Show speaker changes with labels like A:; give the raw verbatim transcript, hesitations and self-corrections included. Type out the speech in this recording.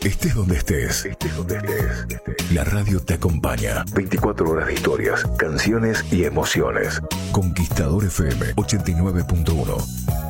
A: Estés donde estés. Estés donde estés. La radio te acompaña. veinticuatro horas de historias, canciones y emociones. Conquistador F M ochenta y nueve punto uno.